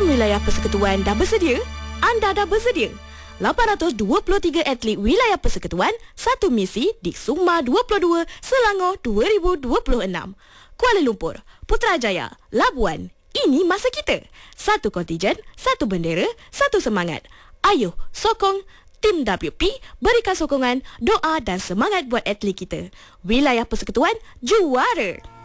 wilayah persekutuan dah bersedia? Anda dah bersedia? 823 atlet wilayah persekutuan, satu misi di Sukma 22 Selangor 2026. Kuala Lumpur, Putrajaya, Labuan. Ini masa kita. Satu kontijen, satu bendera, satu semangat. Ayuh, sokong tim WP, berikan sokongan, doa dan semangat buat atlet kita. Wilayah persekutuan juara.